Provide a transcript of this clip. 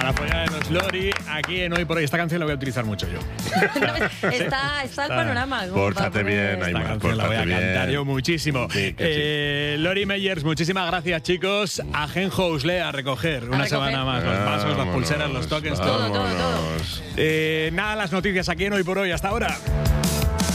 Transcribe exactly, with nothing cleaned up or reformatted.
Para apoyarnos, Lori, aquí en Hoy por Hoy. Esta canción la voy a utilizar mucho yo. No, está, está el panorama. Pórtate bien, Esta Aimar, canción la voy a pórtate cantar bien. yo muchísimo. Sí, que eh, Lori Meyers, muchísimas gracias, chicos. A Genjo Usle a recoger una recoger. semana más. Los vasos, las pulseras, los tokens, todo. Todo, todo, todo. Vámonos. Eh, nada, las noticias aquí en Hoy por Hoy. Hasta ahora.